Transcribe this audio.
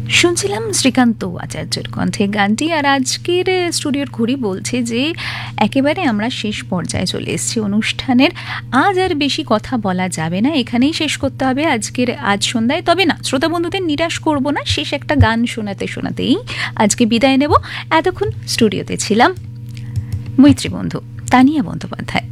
শুনছিলাম শ্রীকান্ত আচার্যের কণ্ঠে গানটি। আর আজকের স্টুডিওর ঘড়ি বলছে যে একেবারে আমরা শেষ পর্যায়ে চলে এসেছি অনুষ্ঠানের। আজ আর বেশি কথা বলা যাবে না, এখানেই শেষ করতে হবে আজ সন্ধ্যায়। তবে না, শ্রোতা বন্ধুদের নিরাশ করব না, শেষ একটা গান শোনাতে শোনাতেই আজকে বিদায় নেব। এতক্ষণ স্টুডিওতে ছিলাম মৈত্রী বন্ধু তানিয়া বন্দ্যোপাধ্যায়।